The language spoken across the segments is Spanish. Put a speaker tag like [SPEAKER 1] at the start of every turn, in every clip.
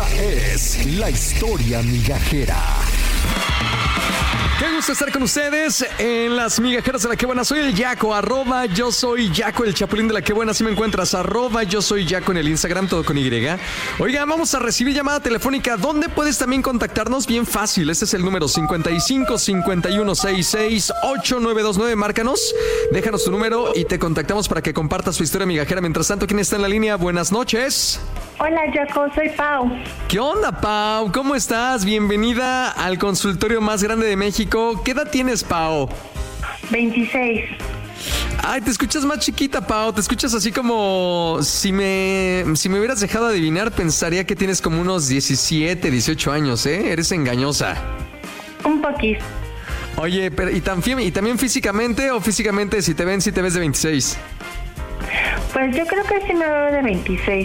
[SPEAKER 1] es la historia migajera.
[SPEAKER 2] Qué gusto estar con ustedes en las migajeras de La Que Buena. Soy el Yaco, @ yo soy Yaco, el chapulín de La Que Buena. Así me encuentras, @ yo soy Yaco en el Instagram, todo con Y. Oiga, vamos a recibir llamada telefónica. ¿Dónde puedes también contactarnos? Bien fácil, este es el número 55 51 66 8929. Márcanos, déjanos tu número y te contactamos para que compartas tu historia migajera. Mientras tanto, ¿quién está en la línea? Buenas noches.
[SPEAKER 3] Hola, Jaco, soy Pau.
[SPEAKER 2] ¿Qué onda, Pau? ¿Cómo estás? Bienvenida al consultorio más grande de México. ¿Qué edad tienes, Pau?
[SPEAKER 3] 26.
[SPEAKER 2] Ay, te escuchas más chiquita, Pau. Te escuchas así como... Si me hubieras dejado adivinar, pensaría que tienes como unos 17, 18 años, ¿eh? Eres engañosa.
[SPEAKER 3] Un poquito.
[SPEAKER 2] Oye, pero ¿y también físicamente o físicamente si te ves de 26?
[SPEAKER 3] Pues yo creo que sí me veo de 26.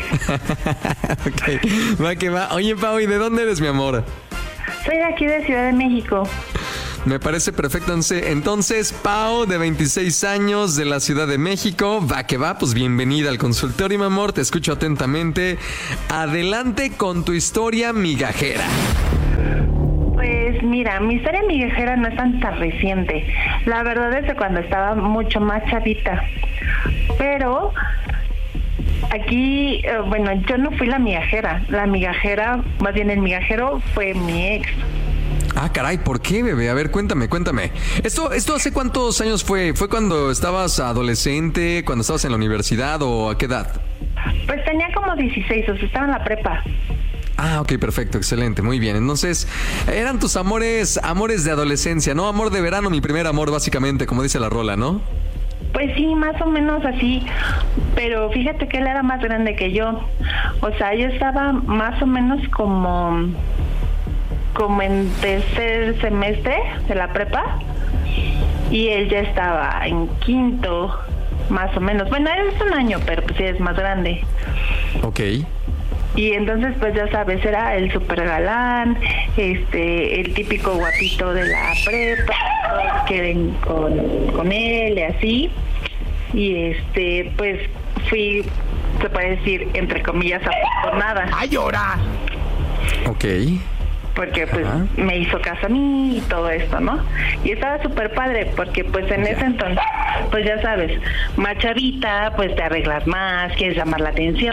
[SPEAKER 2] Ok, va que va. Oye, Pau, ¿y de dónde eres, mi amor?
[SPEAKER 3] Soy de aquí de Ciudad de México.
[SPEAKER 2] Me parece perfecto. Entonces, Pau, de 26 años, de la Ciudad de México. Va que va, pues bienvenida al consultorio, mi amor. Te escucho atentamente. Adelante con tu historia migajera.
[SPEAKER 3] Pues mira, mi historia migajera no es tan reciente. La verdad es que cuando estaba mucho más chavita. Pero aquí, bueno, yo no fui la migajera. La migajera, más bien el migajero fue mi ex.
[SPEAKER 2] Ah, caray, ¿por qué, bebé? A ver, cuéntame. ¿Esto hace cuántos años fue? ¿Fue cuando estabas adolescente, cuando estabas en la universidad o a qué edad?
[SPEAKER 3] Pues tenía como 16, o sea, estaba en la prepa.
[SPEAKER 2] Ah, ok, perfecto, excelente, muy bien. Entonces, eran tus amores de adolescencia, ¿no? Amor de verano, mi primer amor, básicamente, como dice la rola, ¿no?
[SPEAKER 3] Pues sí, más o menos así, pero fíjate que él era más grande que yo. O sea, yo estaba más o menos como en tercer semestre de la prepa y él ya estaba en quinto, más o menos. Bueno, él es un año, pero pues sí es más grande.
[SPEAKER 2] Ok.
[SPEAKER 3] Y entonces, pues ya sabes, era el super galán, el típico guapito de la prepa, que ven con él y así. Y pues fui, se puede decir, entre comillas, afortunada.
[SPEAKER 1] ¡Ay, llora!
[SPEAKER 2] Ok.
[SPEAKER 3] Porque pues me hizo caso a mí y todo esto, ¿no? Y estaba súper padre porque pues en ese entonces, pues ya sabes, más chavita, pues te arreglas más, quieres llamar la atención.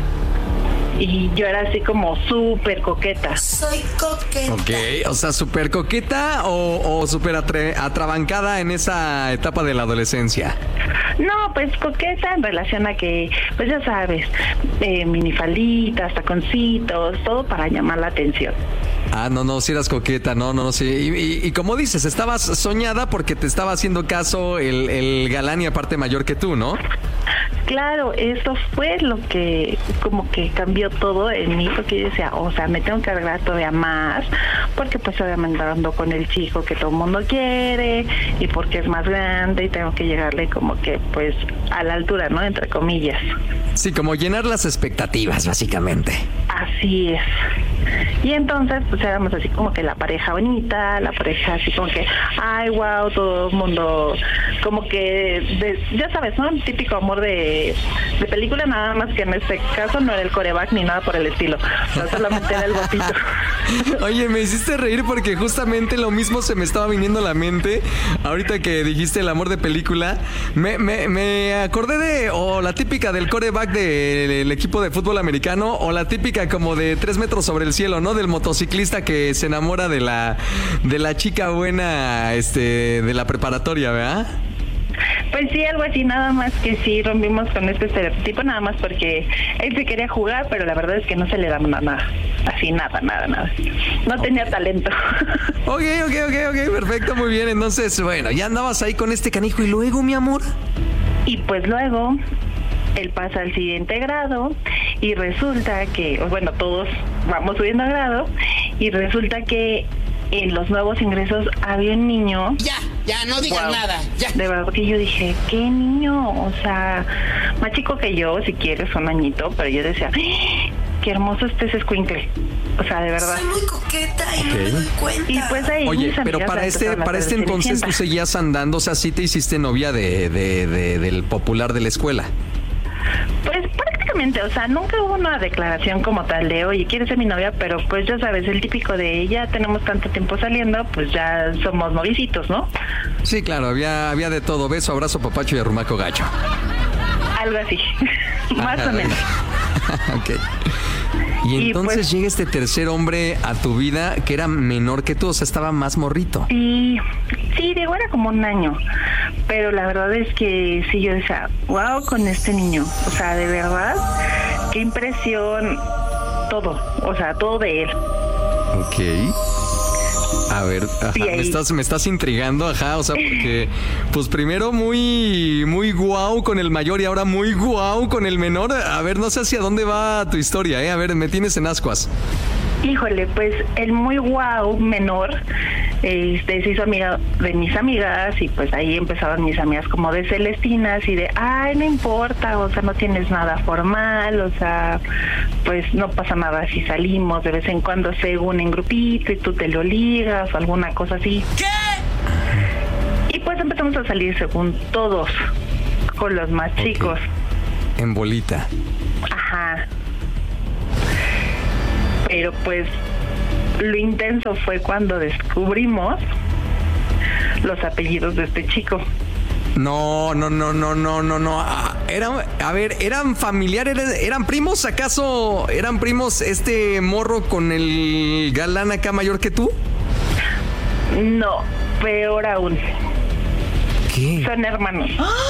[SPEAKER 3] Y yo era así como súper coqueta.
[SPEAKER 4] Soy coqueta.
[SPEAKER 2] Ok, o sea, súper coqueta o súper atrabancada en esa etapa de la adolescencia.
[SPEAKER 3] No, pues coqueta en relación a que, pues ya sabes, minifalditas, taconcitos, todo para llamar la atención.
[SPEAKER 2] Ah, no, si eras coqueta, no, sí. Y como dices, estabas soñada porque te estaba haciendo caso el galán y aparte mayor que tú, ¿no?
[SPEAKER 3] Claro, eso fue lo que como que cambió todo en mí, porque yo decía, o sea, me tengo que arreglar todavía más, porque pues obviamente ando con el chico que todo el mundo quiere, y porque es más grande, y tengo que llegarle como que pues a la altura, ¿no? Entre comillas.
[SPEAKER 2] Sí, como llenar las expectativas, básicamente.
[SPEAKER 3] Así es. Y entonces, pues éramos así como que la pareja bonita, la pareja así como que, ay, wow, todo el mundo, como que, ya sabes, ¿no? El típico amor de película, nada más que en este caso no era el coreback ni nada por el estilo. O sea, solamente era el guapito.
[SPEAKER 2] Oye, me hiciste reír porque justamente lo mismo se me estaba viniendo a la mente ahorita que dijiste el amor de película. Me acordé de la típica del coreback del equipo de fútbol americano o la típica como de 3 metros sobre el cielo, ¿no? Del motociclista que se enamora de la chica buena de la preparatoria, ¿verdad?
[SPEAKER 3] Pues sí, algo así, nada más que sí rompimos con este estereotipo, nada más porque él se quería jugar, pero la verdad es que no se le daba nada, así nada. No tenía talento.
[SPEAKER 2] Ok, perfecto, muy bien. Entonces, bueno, ya andabas ahí con este canijo y luego, mi amor.
[SPEAKER 3] Y pues luego él pasa al siguiente grado y resulta que, bueno, todos vamos subiendo a grado y resulta que en los nuevos ingresos había un niño.
[SPEAKER 4] Ya, no digas nada. Ya.
[SPEAKER 3] De verdad que yo dije, ¿qué niño? O sea, más chico que yo, si quieres, un añito, pero yo decía, qué hermoso ese escuincle. O sea, de verdad.
[SPEAKER 4] Soy muy coqueta y no me doy cuenta.
[SPEAKER 3] Y pues ahí,
[SPEAKER 2] oye, pero para este entonces tú seguías andando, o sea, sí te hiciste novia del popular de la escuela.
[SPEAKER 3] Pues prácticamente básicamente, o sea, nunca hubo una declaración como tal de, oye, ¿quieres ser mi novia? Pero pues ya sabes, el típico de, ya tenemos tanto tiempo saliendo, pues ya somos novicitos, ¿no?
[SPEAKER 2] Sí, claro, había de todo. Beso, abrazo, papacho y arrumaco gacho.
[SPEAKER 3] Algo así, más o menos.
[SPEAKER 2] Ok. Y entonces
[SPEAKER 3] pues,
[SPEAKER 2] llega este tercer hombre a tu vida que era menor que tú, o sea, estaba más morrito.
[SPEAKER 3] Sí, digo, era como un año, pero la verdad es que sí, yo decía, wow, con este niño, o sea, de verdad, qué impresión, todo, o sea, todo de él.
[SPEAKER 2] Ok. A ver, ajá,
[SPEAKER 3] Sí,
[SPEAKER 2] me estás intrigando, ajá, o sea, porque, pues primero muy guau con el mayor y ahora muy guau con el menor. A ver, no sé hacia dónde va tu historia, a ver, me tienes en ascuas.
[SPEAKER 3] Híjole, pues el muy guau menor se hizo amiga de mis amigas y pues ahí empezaron mis amigas como de celestinas y de, ay, no importa, o sea, no tienes nada formal, o sea, pues no pasa nada si salimos de vez en cuando según en grupito y tú te lo ligas o alguna cosa así. ¿Qué? Y pues empezamos a salir según todos con los más chicos.
[SPEAKER 2] En bolita.
[SPEAKER 3] Ajá. Pero pues lo intenso fue cuando descubrimos los apellidos de este chico.
[SPEAKER 2] No. ¿Eran familiares? ¿Eran primos? ¿Acaso eran primos este morro con el galán acá mayor que tú?
[SPEAKER 3] No, peor aún.
[SPEAKER 2] ¿Qué?
[SPEAKER 3] Son hermanos.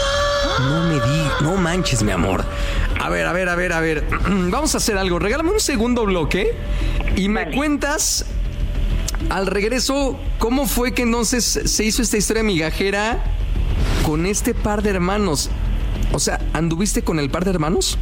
[SPEAKER 2] No manches, mi amor. A ver. Vamos a hacer algo. Regálame un segundo bloque y me cuentas al regreso cómo fue que entonces se hizo esta historia migajera con este par de hermanos. O sea, ¿anduviste con el par de hermanos?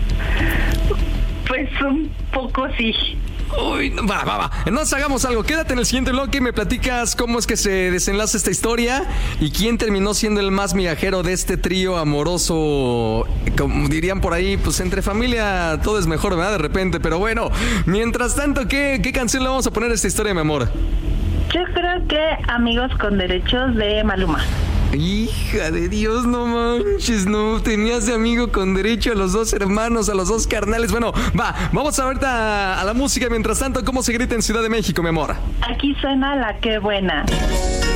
[SPEAKER 3] Pues un poco sí.
[SPEAKER 2] Uy, va. Entonces hagamos algo. Quédate en el siguiente bloque y me platicas cómo es que se desenlaza esta historia y quién terminó siendo el más migajero de este trío amoroso. Como dirían por ahí, pues entre familia todo es mejor, ¿verdad? De repente. Pero bueno, mientras tanto, ¿qué canción le vamos a poner a esta historia, mi amor?
[SPEAKER 3] Yo creo que Amigos con Derechos de Maluma.
[SPEAKER 2] Hija de Dios, no manches, no tenías de amigo con derecho a los dos hermanos, a los dos carnales. Bueno, vamos a ver a la música. Mientras tanto, ¿cómo se grita en Ciudad de México, mi amor?
[SPEAKER 3] Aquí suena La Qué Buena.